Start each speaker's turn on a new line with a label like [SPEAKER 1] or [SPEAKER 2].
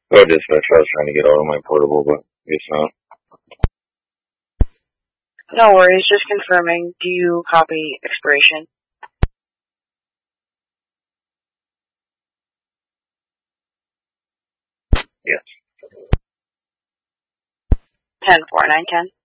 [SPEAKER 1] Oh, dispatch, I was trying to get out of my portable, but guess not.
[SPEAKER 2] No worries, just confirming. Do you copy expiration?
[SPEAKER 1] Yes.
[SPEAKER 2] 10-4-9-10.